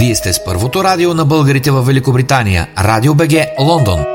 Вие сте с първото радио на българите във Великобритания. Радио БГ, Лондон.